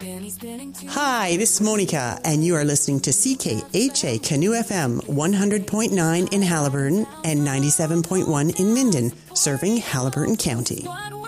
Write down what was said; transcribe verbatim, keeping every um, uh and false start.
Hi, this is Monica, and you are listening to C K H A Canoe F M one hundred point nine in Haliburton and ninety-seven point one in Minden, serving Haliburton County.